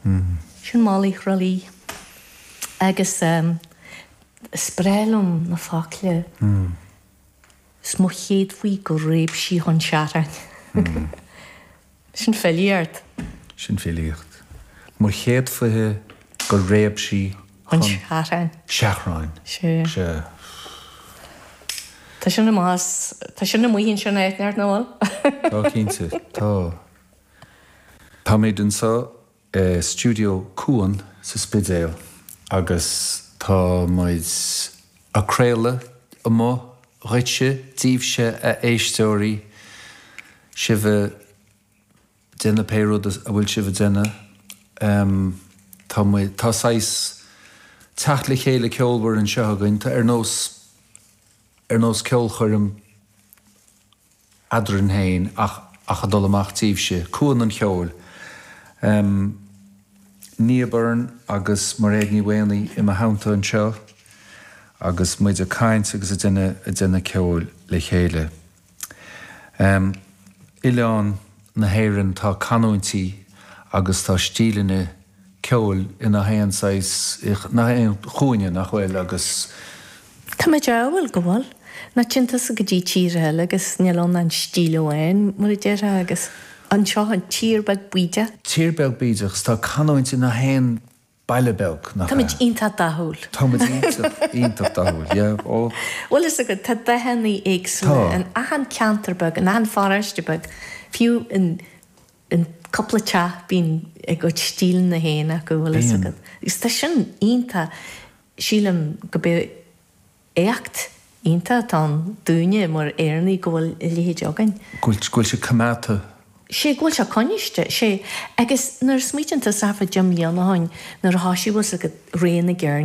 Sin málaí chrolí. Agus sprélum na fácle. Smó chéad faoi go réib sí chun seaarain. Sin fellíart. Sin félíocht. Mar chéad faithe go réab sí chun seaarain. Seaachráin. Se. Tá sin na más, tá sin na muhíonn sin éitneart nóháil. Tá cínte, tá. Tá méid an sa studio Cuan sa Spidéil agus tá maid a créile a mó réitse, díobse a éistóirí sibh déna péród a bhfuil sibh déna. Tá sais teach le chéile ceolbar an seogainn tá ar nós ceol chuirm adran hain ach a dul amach díobse, Cuan an cheol. Níobarn agus mar éag ní bhhaonaí i haanta an seo agus muid a caint agus a duine ceol le chéile. Ileán na héireann tá canúintí agus tá stílanne ceol ina haon sais na haon chúine nach bhfuil agus. Tá méid bhfuil go bhfuil na tintas a go dtí tíre agus nealón an stíle bhain mar i dtéire agus an seo an tírbeg bíide. Tírbeg bíide tá canúintí na haon bailebeg. Tá méid ionta dathúil. Tá méid ionta dathúil, ó. Bhfuil is a go tá dahannaí éagsúla an ahan ceantarbeg, an ahan fáráistebeg fiú in coppla teach bín ag go stíl na héana go bhfuil is a go. Is tá sin ionta sílam go be éacht ionta tá dúine mar éarnaí go bhfuil i léhéid againn. Gúil sé camáta. sé ghfuil se coniste sé agus nar smíteanta safa Jim Leon hain nar háisiú was a go réna gearn